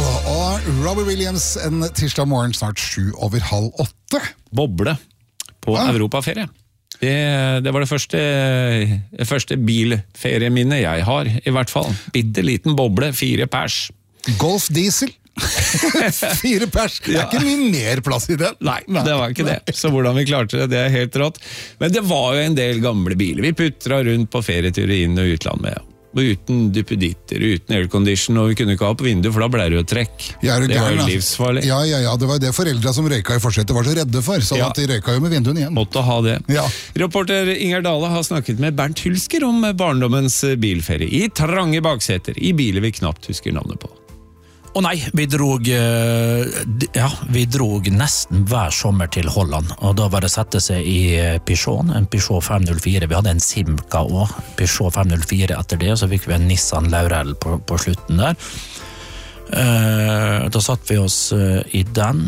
og Robbie Williams en tirsdag morgen snart 7:07. Boble på europaferie. Det var det første bilferieminnet jeg har, i hvert fall. Bitteliten boble, 4 pers. Golf diesel. 4 pers. Det er ikke mye mer plass i den. Nei, det var ikke det. Så hvordan vi klarte det er helt rått. Men det var jo en del gamle biler. Vi putra rundt på ferieturer inn- og utland med. Og uten duppeditter, uten aircondition, og vi kunne ikke ha på vinduet, for da ble det jo trekk. Det var jo livsfarlig. Ja, det var det foreldre som røyka i forsetet var så redde for, så at de røyka jo med vinduene igjen. Måtte ha det. Ja. Reporter Inger Dale har snakket med Bernt Hulsker om barndommens bilferie i trange bakseter, i biler vi knapt husker navnet på. Å nei, vi drog nesten hver sommer til Holland, og da var det sette seg i Peugeot, en Peugeot 504. Vi hadde en Simca også, Peugeot 504 etter det, så fikk vi en Nissan Laurel på slutten der. Da satt vi oss i den,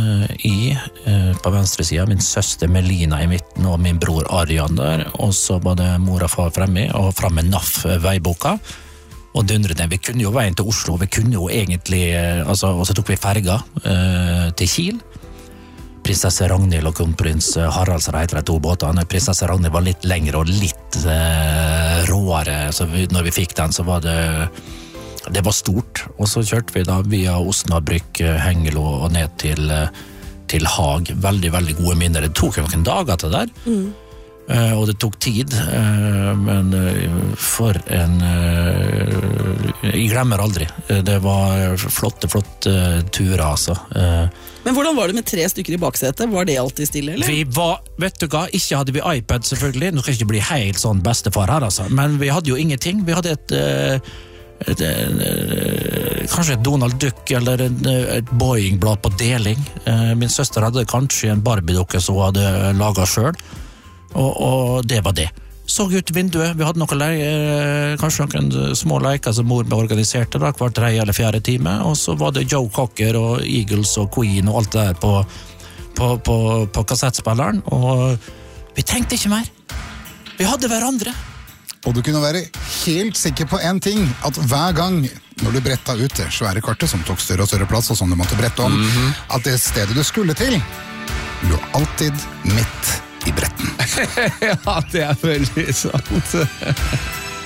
på venstre siden, min søster Melina i midten, og min bror Arjan der, og så var det mor og far fremme, og frem med NAF-veiboka, og dundrede. Vi kunne jo veien til Oslo, vi kunne jo egentlig, og så tok vi ferga til Kiel. Prinsesse Ragnhild og kronprins Harald, så heter det 2 båtene. Prinsesse Ragnhild var litt lengre og litt råere, så når vi fikk den så var det var stort. Og så kjørte vi da via Osnabrück, Hengelo og ned til Haag. Veldig, veldig gode minner. Det tok jo noen dager til der. Og det tok tid, men for en jeg glemmer aldri. Det var flotte turer, altså. Men hvordan var det med 3 stykker i baksetet? Var det alltid stille, eller? Vi var, vet du hva, ikke hadde vi iPad selvfølgelig. Nå skal jeg ikke bli helt sånn bestefar her, altså. Men vi hadde jo ingenting. Vi hadde kanskje et Donald Duck eller et Boeing-blad på deling. Min søster hadde kanskje en Barbie-dukke som hun hadde laget selv. Og det var det. Så ut vinduet, vi hadde kanskje noen små leker som mor organiserte da, hver 3. eller 4. time, og så var det Joe Cocker og Eagles og Queen og alt det der på kassettspilleren, og vi tenkte ikke mer. Vi hadde hverandre. Og du kunne være helt sikker på en ting, at hver gang når du brettet ut det svære kartet som tok større og større plass, og som du måtte brette om, at det stedet du skulle til, lå alltid midt i bretten. Ja, det er veldig sant.